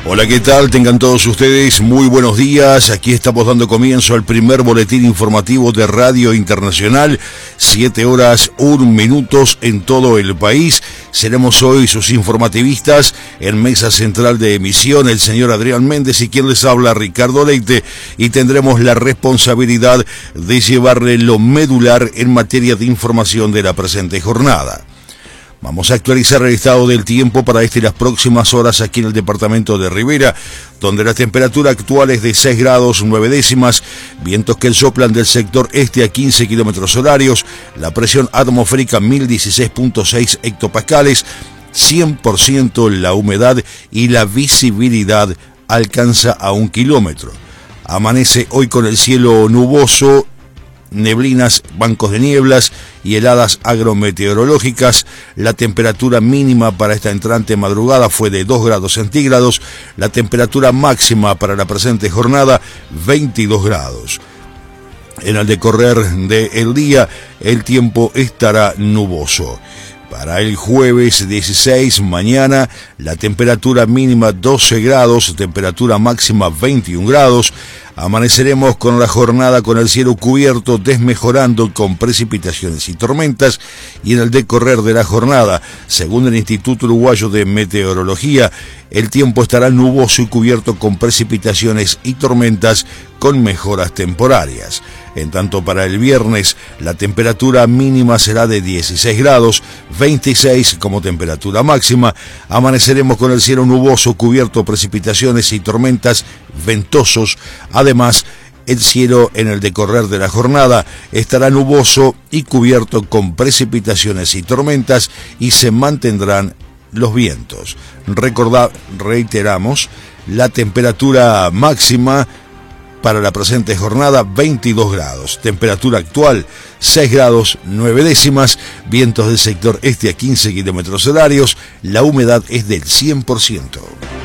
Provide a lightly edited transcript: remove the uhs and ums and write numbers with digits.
Hola, ¿qué tal? Tengan todos ustedes muy buenos días. Aquí estamos dando comienzo al primer boletín informativo de Radio Internacional. 7 horas, 1 minuto en todo el país. Seremos hoy sus informativistas en mesa central de emisión, el señor Adrián Méndez y quien les habla, Ricardo Leite. Y tendremos la responsabilidad de llevarle lo medular en materia de información de la presente jornada. Vamos a actualizar el estado del tiempo para y las próximas horas aquí en el departamento de Rivera, donde la temperatura actual es de 6 grados 9 décimas, vientos que soplan del sector este a 15 kilómetros horarios, la presión atmosférica 1016.6 hectopascales, 100% la humedad y la visibilidad alcanza a 1 kilómetro. Amanece hoy con el cielo nuboso, neblinas, bancos de nieblas y heladas agrometeorológicas. La temperatura mínima para esta entrante madrugada fue de 2 grados centígrados, la temperatura máxima para la presente jornada 22 grados. En el decorrer del día el tiempo estará nuboso. Para el jueves 16, mañana, la temperatura mínima 12 grados, temperatura máxima 21 grados. Amaneceremos con la jornada con el cielo cubierto, desmejorando con precipitaciones y tormentas. Y en el decorrer de la jornada, según el Instituto Uruguayo de Meteorología, el tiempo estará nuboso y cubierto con precipitaciones y tormentas con mejoras temporarias. En tanto, para el viernes, la temperatura mínima será de 16 grados, 26 como temperatura máxima. Amaneceremos con el cielo nuboso, cubierto, precipitaciones y tormentas, ventosos. Además, el cielo en el decorrer de la jornada estará nuboso y cubierto con precipitaciones y tormentas y se mantendrán los vientos. Reiteramos, la temperatura máxima para la presente jornada 22 grados, temperatura actual 6 grados 9 décimas, vientos del sector este a 15 kilómetros horarios, la humedad es del 100%.